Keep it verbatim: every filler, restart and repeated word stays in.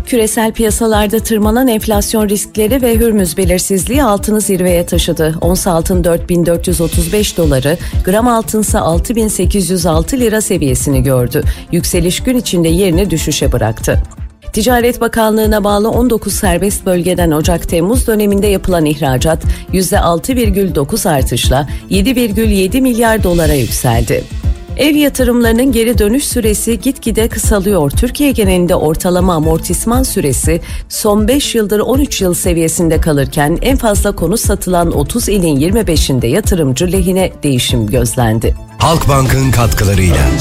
Küresel piyasalarda tırmanan enflasyon riskleri ve Hürmüz belirsizliği altını zirveye taşıdı. Ons altın dört bin dört yüz otuz beş doları, gram altınsa altı bin sekiz yüz altı lira seviyesini gördü. Yükseliş gün içinde yerini düşüşe bıraktı. Ticaret Bakanlığı'na bağlı on dokuz serbest bölgeden Ocak-Temmuz döneminde yapılan ihracat yüzde altı virgül dokuz artışla yedi virgül yedi milyar dolara yükseldi. Ev yatırımlarının geri dönüş süresi gitgide kısalıyor. Türkiye genelinde ortalama amortisman süresi son beş yıldır on üç yıl seviyesinde kalırken en fazla konut satılan otuz ilin yirmi beşinde yatırımcı lehine değişim gözlendi. Halkbank'ın katkılarıyla